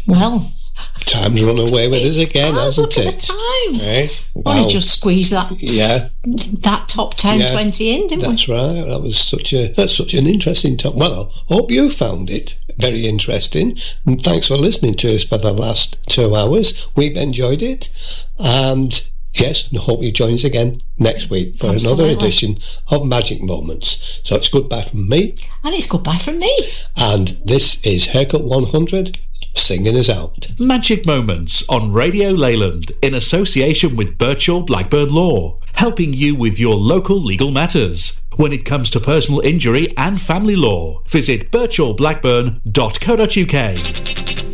Well, time's run away with us again, hasn't look it? At the time. Eh? Well, we just squeezed that top 10, 20 in, didn't we? That's right. That's such an interesting topic. Well, I hope you found it very interesting, and thanks for listening to us for the last 2 hours. We've enjoyed it, and yes, and hope you join us again next week for another edition of Magic Moments. So it's goodbye from me. And it's goodbye from me. And this is Haircut 100, singing us out. Magic Moments on Radio Leyland in association with Birchall Blackburn Law, helping you with your local legal matters. When it comes to personal injury and family law, visit birchallblackburn.co.uk.